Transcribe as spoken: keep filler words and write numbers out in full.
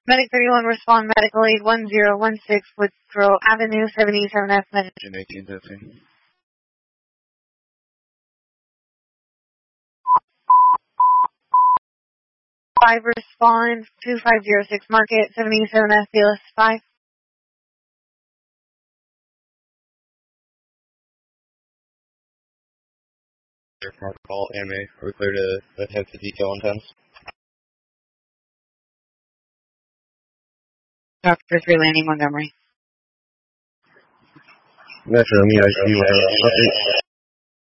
Medic thirty-one, respond medical aid one zero one six, Woodsboro Avenue, seventy-seven F, medic. eighteen fifteen. five, respond two five zero six, Market, seventy-seven F, B L S five. Airport call, M A. Are we clear to attempt to detail intense? Doctor three, landing Montgomery. Metro, me I C U, update.